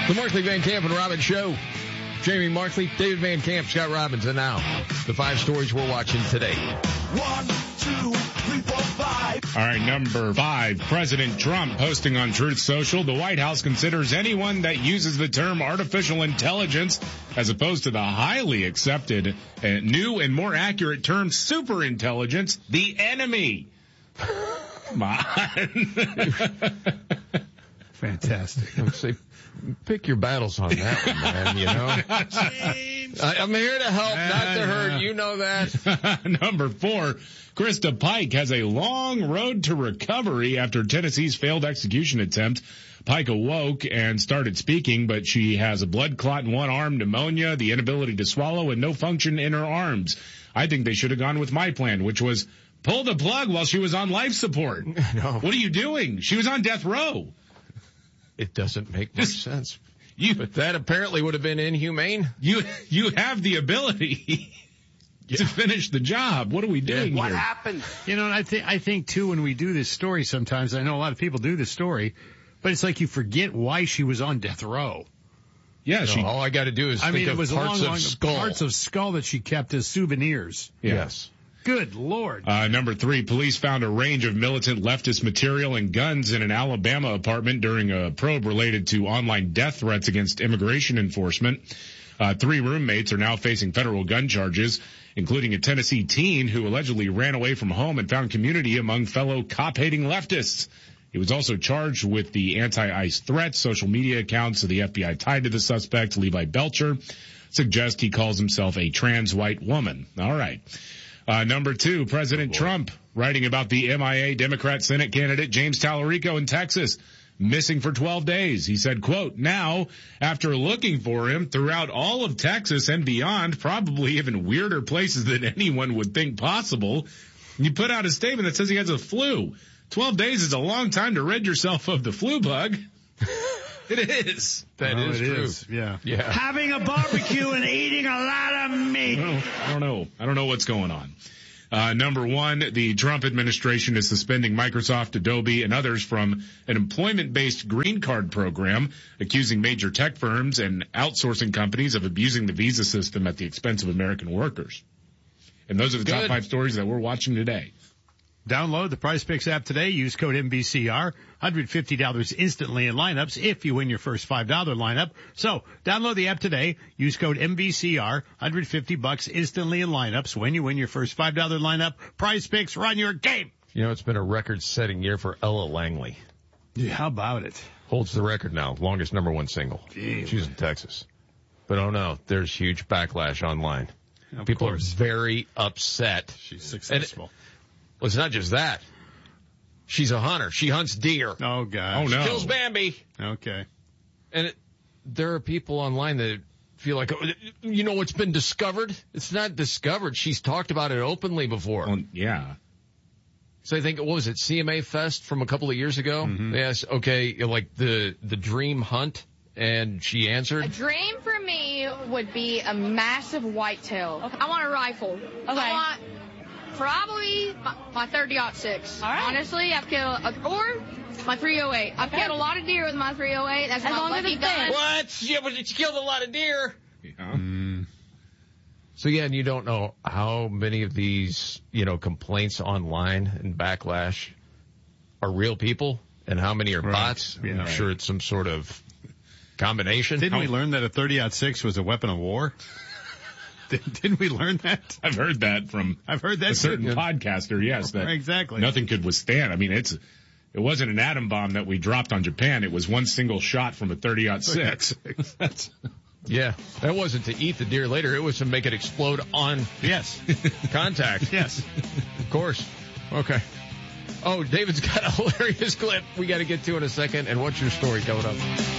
The Markley, Van Camp, and Robbins Show. Jamie Markley, David Van Camp, Scott Robbins, and now the 5 stories we're watching today. 1, 2, 3, 4, 5. All right, number 5, President Trump posting on Truth Social. The White House considers anyone that uses the term artificial intelligence as opposed to the highly accepted new and more accurate term superintelligence, the enemy. Come on. Fantastic. I would say, pick your battles on that one, man, you know. I'm here to help, not to hurt. You know that. Number 4, Krista Pike has a long road to recovery after Tennessee's failed execution attempt. Pike awoke and started speaking, but she has a blood clot in one arm, pneumonia, the inability to swallow, and no function in her arms. I think they should have gone with my plan, which was pull the plug while she was on life support. No. What are you doing? She was on death row. It doesn't make much sense. But that apparently would have been inhumane. You have the ability to finish the job. What are we doing here? What happened? You know, I think too, when we do this story sometimes, I know a lot of people do this story, but it's like you forget why she was on death row. Yeah, All I got to do is think it of was parts of skull. parts of skull that she kept as souvenirs. Yes. Good Lord. Number 3, police found a range of militant leftist material and guns in an Alabama apartment during a probe related to online death threats against immigration enforcement. 3 roommates are now facing federal gun charges, including a Tennessee teen who allegedly ran away from home and found community among fellow cop-hating leftists. He was also charged with the anti-ICE threats. Social media accounts of the FBI tied to the suspect, Levi Belcher, suggest he calls himself a trans white woman. All right. Number 2, President Trump writing about the MIA Democrat Senate candidate James Tallarico in Texas, missing for 12 days. He said, quote, now, after looking for him throughout all of Texas and beyond, probably even weirder places than anyone would think possible, you put out a statement that says he has a flu. 12 days is a long time to rid yourself of the flu bug. It is. That is true. Yeah. Having a barbecue and eating a lot of meat. I don't know what's going on. Number 1, the Trump administration is suspending Microsoft, Adobe, and others from an employment-based green card program, accusing major tech firms and outsourcing companies of abusing the visa system at the expense of American workers. And those are the top 5 stories that we're watching today. Download the Prize Picks app today. Use code MBCR. $150 instantly in lineups if you win your first $5 lineup. So download the app today. Use code MBCR. $150 instantly in lineups when you win your first $5 lineup. Prize Picks, run your game. You know, it's been a record-setting year for Ella Langley. Yeah, how about it? Holds the record now, longest number 1 single. Jeez. She's in Texas. But oh no, there's huge backlash online. People are very upset. She's successful. Well, it's not just that. She's a hunter. She hunts deer. Oh, gosh. Oh, no. Kills Bambi. Okay. And there are people online that feel like, you know what's been discovered? It's not discovered. She's talked about it openly before. Well, yeah. So I think, what was it, CMA Fest from a couple of years ago? Mm-hmm. They asked, okay, like the dream hunt, and she answered. A dream for me would be a massive whitetail. Okay. I want a rifle. Okay. I want probably my 30-06. All right. Honestly, I've killed, or my 308. I've killed a lot of deer with my 308. That's my lucky gun. What? Yeah, but you killed a lot of deer. Yeah. So yeah, and you don't know how many of these, complaints online and backlash are real people and how many are bots. Yeah, I'm sure it's some sort of combination. Didn't we learn that a 30-06 was a weapon of war? Didn't we learn that? I've heard that a certain podcaster, yes. That exactly. Nothing could withstand. I mean, it wasn't an atom bomb that we dropped on Japan. It was one single shot from a 30-06. Yeah, that wasn't to eat the deer later. It was to make it explode on contact. Yes. Of course. Okay. Oh, David's got a hilarious clip we got to get to in a second. And what's your story coming up?